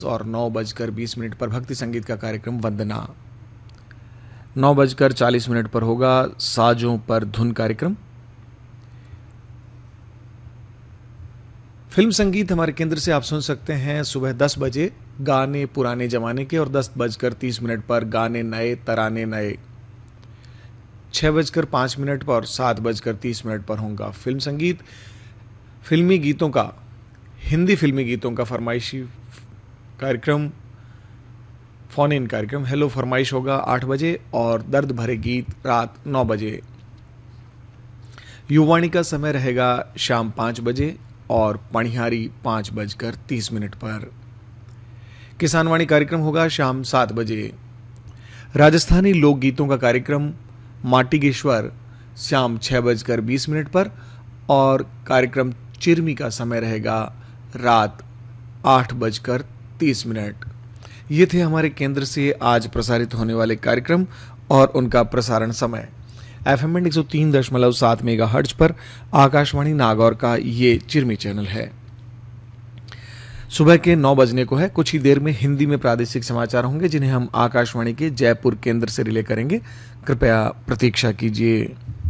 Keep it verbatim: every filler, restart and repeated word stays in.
और नौ बजकर बीस मिनट पर भक्ति संगीत का कार्यक्रम वंदना। नौ बजकर चालीस मिनट पर होगा साजों पर धुन कार्यक्रम। फिल्म संगीत हमारे केंद्र से आप सुन सकते हैं सुबह दस बजे गाने पुराने जमाने के, और दस बजकर तीस मिनट पर गाने नए तराने नए। छः बजकर पाँच मिनट पर और सात बजकर तीस मिनट पर होगा फिल्म संगीत। फिल्मी गीतों का, हिंदी फिल्मी गीतों का फरमाइशी कार्यक्रम, फोन इन कार्यक्रम हेलो फरमाइश होगा आठ बजे, और दर्द भरे गीत रात नौ बजे। युवाणी का समय रहेगा शाम पाँच बजे और पणिहारी पाँच बजकर तीस मिनट पर। किसानवाणी कार्यक्रम होगा शाम सात बजे। राजस्थानी लोकगीतों का कार्यक्रम माटी के स्वर शाम छः बजकर बीस मिनट पर, और कार्यक्रम चिरमी का समय रहेगा रात आठ बजकर तीस मिनट। ये थे हमारे केंद्र से आज प्रसारित होने वाले कार्यक्रम और उनका प्रसारण समय। एफएम एक सौ तीन दशमलव सात मेगा हर्ट्ज पर आकाशवाणी नागौर का ये चिरमी चैनल है। सुबह के नौ बजने को है। कुछ ही देर में हिंदी में प्रादेशिक समाचार होंगे, जिन्हें हम आकाशवाणी के जयपुर केंद्र से रिले करेंगे। कृपया प्रतीक्षा कीजिए।